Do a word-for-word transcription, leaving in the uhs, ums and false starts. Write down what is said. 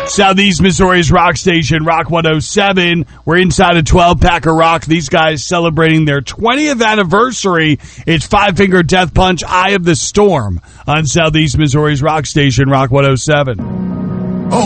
Southeast Missouri's rock station, Rock one oh seven. We're inside a twelve-pack of rock. These guys celebrating their twentieth anniversary. It's Five Finger Death Punch, Eye of the Storm on Southeast Missouri's rock station, Rock one oh seven.